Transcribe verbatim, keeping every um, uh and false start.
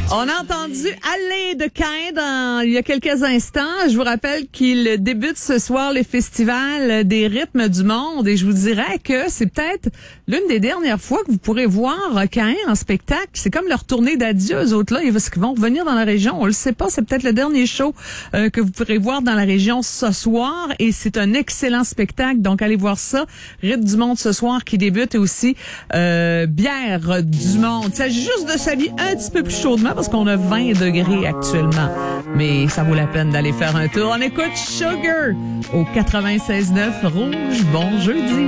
On a entendu Alain Decamps dans, il y a quelques instants. Je vous rappelle qu'il débute ce soir le Festival des rythmes du monde et je vous dirais que c'est peut-être l'une des dernières fois que vous pourrez voir Caen en spectacle. C'est comme leur tournée d'adieu, eux autres là. Ils vont revenir dans la région. On le sait pas. C'est peut-être le dernier show euh, que vous pourrez voir dans la région ce soir et c'est un excellent spectacle. Donc allez voir ça. Rythme du monde ce soir qui débute et aussi euh, bière du monde. Il s'agit juste de s'habiller un petit peu plus chaudement parce qu'on a vingt degrés actuellement. Mais ça vaut la peine d'aller faire un tour. On écoute Sugar au quatre-vingt-seize neuf Rouge. Bon jeudi.